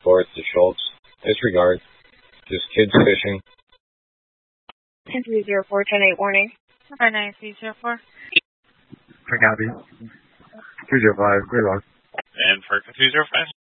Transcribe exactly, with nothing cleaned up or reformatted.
forth to Schultz. Disregard. Just kids fishing. ten three zero four, ten eight warning. nine nine three zero four. For copy. two zero five, clear log. And for two zero five.